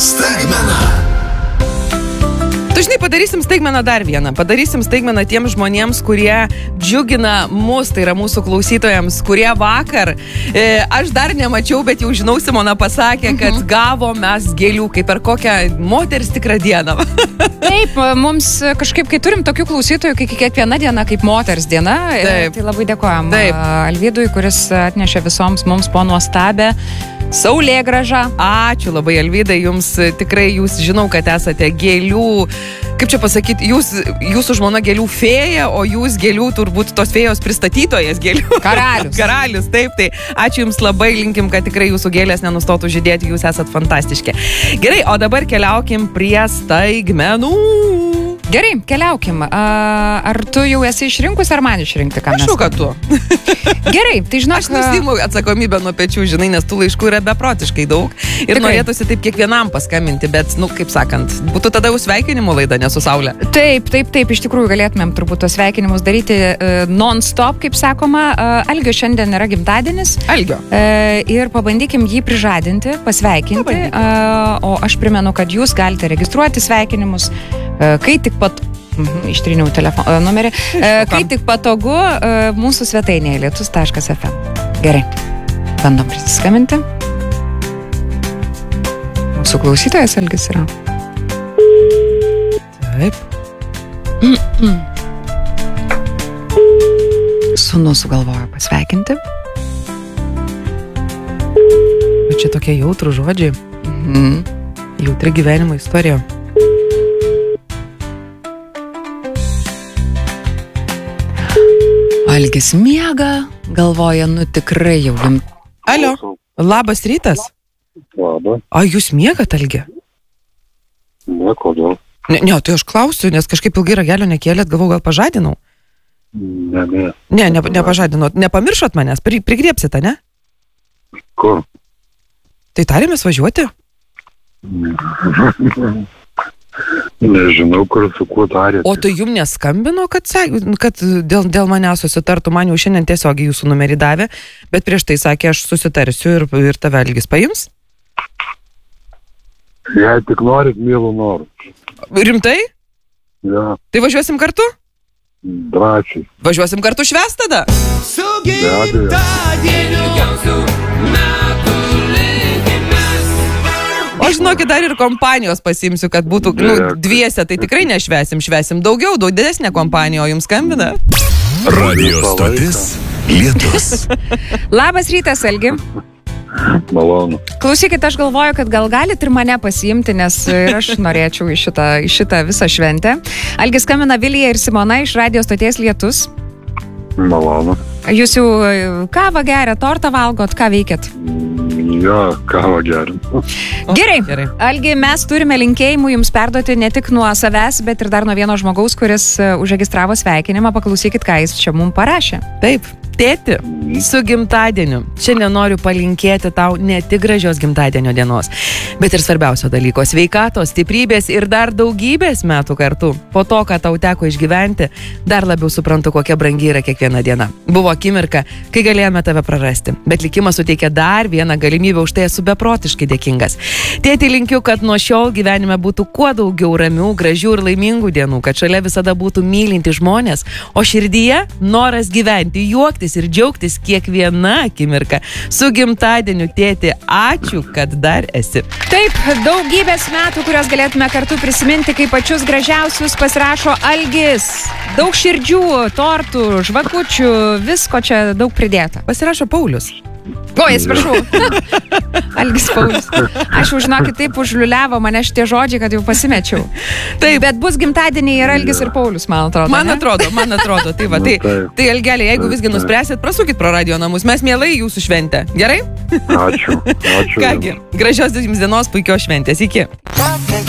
Staigmena. Tu žinai, padarysim staigmeną dar vieną. Padarysim staigmeną tiems žmonėms, kurie džiugina mus, tai yra mūsų klausytojams, kurie vakar, aš dar nemačiau, bet jau žinau, Simona pasakė, kad gavo mes gėlių, kaip per kokią moters tikrą dieną. Taip, mums kažkaip, kai turim tokių klausytojų, kai kiekviena diena kaip moters diena, tai labai dėkojam Alvydui, kuris atnešė visoms mums po nuostabę saulėgrąžą. Ačiū labai, Alvydai, jums tikrai, jūs žinau, kad esate gėlių, kaip čia pasakyti, jūsų žmona gėlių fėja, o jūs gėlių turbūt tos fėjos pristatytojas gėlių. Karalius. Karalius, taip, tai ačiū jums labai, linkim, kad tikrai jūsų gėlės nenustotų žydėti, jūs esat fantastiški. Gerai, o dabar keliaukim prie staigmenų. Gerai, keliaukim. Ar tu jau esi išrinkus, ar man išrinkti, ką mes? Ašu, kad tu. Gerai, tai žinok... Aš nusiimu atsakomybę nuo pečių, žinai, nes tų laiškų yra beprotiškai daug. Ir norėtųsi taip kiekvienam paskambinti, bet, kaip sakant, būtų tada jau sveikinimų laida, ne su Saulė. Taip, iš tikrųjų galėtumėm turbūt tos sveikinimus daryti non-stop, kaip sakoma. Algio šiandien yra gimtadienis. Algio. Ir pabandykim jį prižadinti, pasveikinti. O aš primenu, kad jūs galite registruoti sveikinimus, kai tik ištryniau telefono numerį. Kai tik patogu mūsų svetainėje lietus.fm. Gerai, bandom prisiskambinti. Mūsų klausytojas Algis yra. Taip. Sūnus sugalvojo pasveikinti. Bet čia tokie jautrų žodžiai. Jautri gyvenimo istorija. Algis miega, galvoja, tikrai jau Alio, labas rytas. Labas. O jūs miegat, Algi? Ne, kodėl? Ne, tai aš klausiu, nes kažkaip ilgai ragelio nekėlėt, galvau, gal pažadinau? Ne. Nepažadinot. Nepamiršot manęs, prigriepsite, ne? Kur? Tai tarėmės važiuoti? Nežinau, kur su kuo tarėte. O tai jum neskambino, kad dėl manęs susitartų, man jau šiandien tiesiogiai jūsų numerį davė, bet prieš tai sakė, aš susitarsiu ir tave Algis paims? Jei tik norit, mielų norų. Rimtai? Ja. Tai važiuosim kartu? Dračiai. Važiuosim kartu švęst tada? Su gimtadieniu jūsų metų linkimės. O žinokit, dar ir kompanijos pasimsiu, kad būtų dviese, tai tikrai švęsim daugiau, daug didesnė kompanija, o jums skambina? Radio stotis Lietus. Labas rytas, Algi. Malonu. Klausykit, aš galvoju, kad gal galit ir mane pasiimti, nes ir aš norėčiau į šitą visą šventę. Algis skambina Vilija ir Simona iš radio stoties Lietus. Malonu. Jūs jau kavą geria, tortą valgot, ką veikiat? Jo, kavą gerim. Gerai. Algi, mes turime linkėjimų jums perduoti ne tik nuo savęs, bet ir dar nuo vieno žmogaus, kuris užregistravo sveikinimą. Paklausykit, ką jis čia mums parašė. Taip. Tėti, su gimtadieniu. Šiandien noriu palinkėti tau ne tik gražios gimtadienio dienos, bet ir svarbiausio dalyko - sveikatos, stiprybės ir dar daugybės metų kartu. Po to, ką tau teko išgyventi, dar labiau suprantu, kokia brangi yra kiekviena diena. Buvo akimirka, kai galėjome tave prarasti, bet likimas suteikė dar vieną galimybę, už tai esu beprotiškai dėkingas. Tėti, linkiu, kad nuo šiol gyvenime būtų kuo daugiau ramių, gražių ir laimingų dienų, kad šalia visada būtų mylinti žmonės, o širdyje noras gyventi, juoktis ir džiaugtis kiekviena akimirka. Su gimtadieniu, tėti, ačiū, kad dar esi. Taip, daugybės metų, kurios galėtume kartu prisiminti kaip pačius gražiausius, pasirašo Algis. Daug širdžių, tortų, žvakučių, visko čia daug pridėta. Pasirašo Paulius. O, atsiprašau. Algis Paulius. Aš jau žinokit, taip užliuliavo mane šitie žodžiai, kad jau pasimečiau. Taip, bet bus gimtadieniai ir Algis ir Paulius, man atrodo. Man atrodo. Tai va, tai Algelė, jeigu visgi nuspręsit, prasukit pro radio namus, mes mielai jūsų šventę. Gerai? Ačiū. Kągi, gražios jums dienos, puikios šventės. Iki.